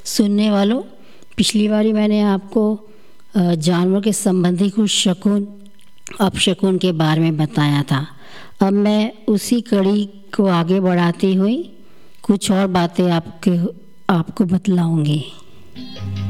सुनने वालों, पिछली बारी मैंने आपको जानवर के संबंधी कुछ शकुन अपशकुन के बारे में बताया था। अब मैं उसी कड़ी को आगे बढ़ाती हुई कुछ और बातें आपको बतलाऊंगी।